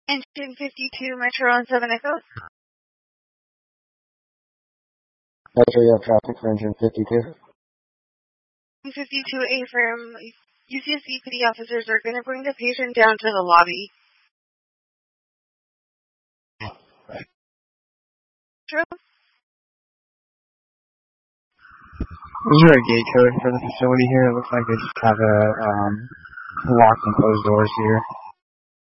Engine 52, Metro on 7 Echo. Metro, you have traffic for engine 52. 52A from UCSD PD officers are going to bring the patient down to the lobby. True. Is there a gate code for the facility here? It looks like they just have a locked and closed doors here.